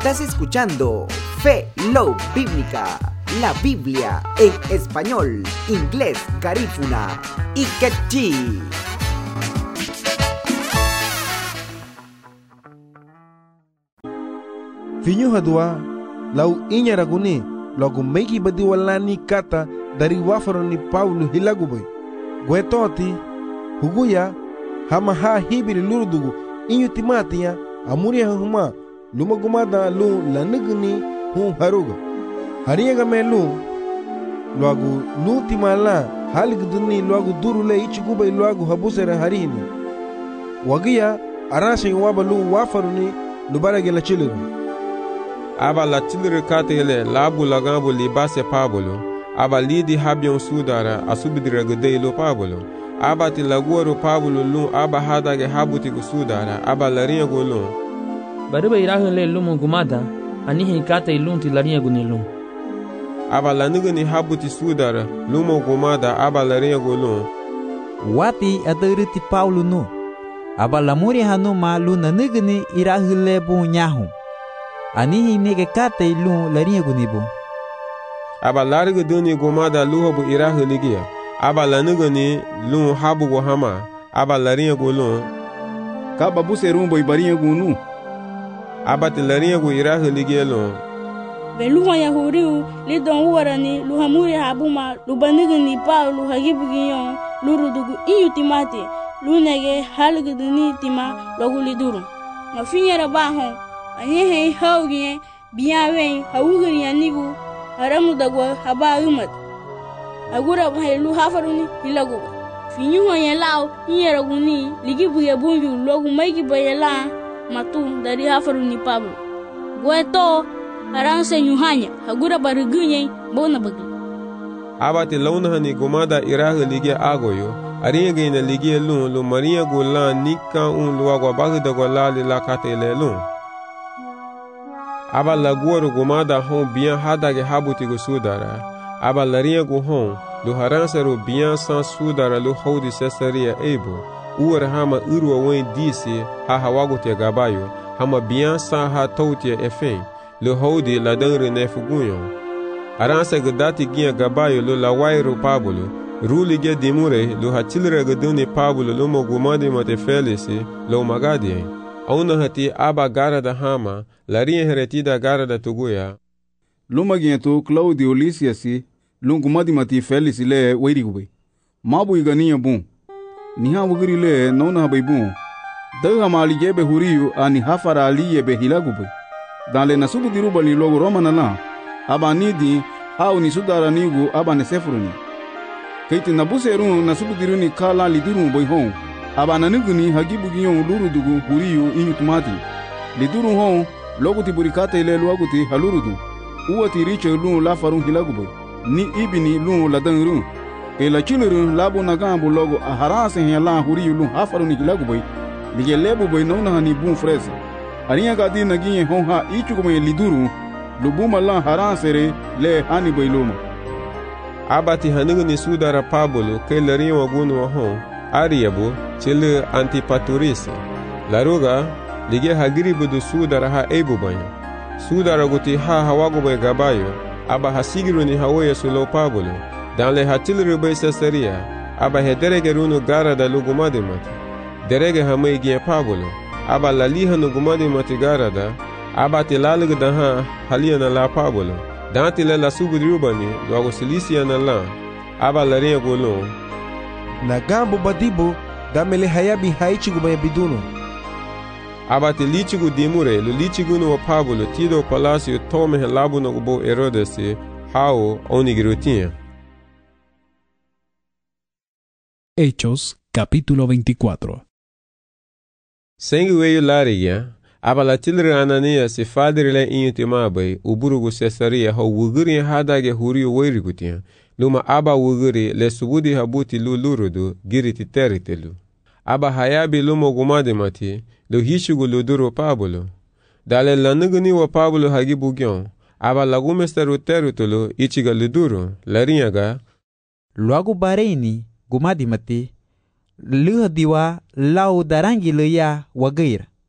Estás escuchando Fe Love Bíblica, la Biblia en español, inglés, garífuna y quechí. Finyo hadua, lau inya raguni, lagu meiki badi walani kata dari wafaro ni Paulo hilaguboy. Gwetoti, huguya, hama ha hibiri lurudugu, inyu timatia, amuria huma, luma gumada lu lanigni hu haruga. Hariyaga me lu timala, haligduni luagu durule ichigubay luagu habusera harini. Wagiya, arasing wabalu wafaruni, lubaragela chiliru. Aba la tilre katele labu lagambo libase pabolo aba lidi habion sudara asubidira gdeilo pabolo aba ti laguoro pabolo lu aba hadage habuti sudara aba laria golon bariba irahele lumo gumada anihi kate ilunti laria gunilum aba lanigni habuti sudara lumo gumada aba laria golon wati adariti Paulo no aba lamuri hanuma lu nanigni irahele bu nyahu anihi nege kate lu laria gunibu aba larga duni gomada luhobu irahu ligia aba lanugani lu habu go hama aba laria golon kaba buserumbo ibaria gunu aba te laria go irahu ligia lo beluha yahuriu lidon warani luhamuri habuma lubanigani Paulo hagibugiyon lurudugu iyutimati lunege halguduni tima loguliduru mafinyera bahon anyehe haugie biyawen hawugari anigu haramu dagwa haba umat agura bahelu hafaruni hilago finyu hoyelao iyeraguni ligibuye bunju logu maigi bayela matu dari hafaruni Pablo gweto haranse nyuhanya agura barugunye bona bagi abati launahani gomada irahu ligia agoyo ariege ina ligia lu maria golan nika un luagwa bagda golali la katele lu aba laguoro gomada hon bien hadage habuti go sudara aba laria go hon lu haransero bien sans sudara lu hodi Cesaria ebo uwer hama urwa wen disi ha hawago te gabayo hama bien sans ha touti efen lu hodi la dangre nefugunyo aranse gdati gia gabayo lu la wairo Pablo ruli ge dimure lu hatilre gduni Pablo lu mo gomade mate felisi lu magadi auna hati aba garada hama laria heretida garada tuguya lumagiento Claudio Lysiasi lungumadi mati Felix le weirigube mabu igania bun niha wugiri le nona baybun daga mali jebe huriyu ani hafara ali yebe hilagube dale nasubu diruba li logo romana la aba nidi au ni sudara nigu aba ne sefruni keiti nabuseru nasubu diruni kala liduru boyhon aba nanuguni hagibugiyon lurudugu huriyu inyutumati liduru hon logo tiburikate ile luaguti halurudu uwati riche lu la farun hilagubo ni ibini lu la danru e la chiluru labu nagambu logo aharase hela huriyu lu hafarun hilagubo lige lebu boy nona hani bun frese ariya gadi nagiye hon ha ichugo me liduru lubuma la harasere le hani boy luma abati hanugni sudara Pablo ke laria wagunu hon ariabo chile Antipaturis laruga lige hagiribu du sudara ha ebu banyo sudara guti ha hawago bay gabayo aba hasigiru ni hawoye sulo Pablo dan le hatilru bay Cesaria aba hederege runu gara da lugumade mati derege hamay gie Pablo aba laliha no gumade mati gara da aba tilalugu da ha halia na la Pablo dan tile la subudrubani luago Silisia na la aba laria golon na gambo badibo damele hayabi haichigu bay biduno abate lichigu dimure lu lichigu no Pablo tido palacio tome helabu no bo Herodes hao onigirutia. Hechos capítulo 24. Sengueyo lariya abala tilre Anania se fadrile intimabai uburugu Cesaria ho wuguri hadage huriyo weirigutia luma aba wuguri le subudi habuti lurudu giriti teritelu aba hayabi lumo gumade mati lo hishugu luduro Pablo dale lanuguni wa Pablo hagibugyon aba lagumesteru terutulu ichiga luduro lariyaga luagu bareni gumadi mati luhadiwa lau darangi leya wagair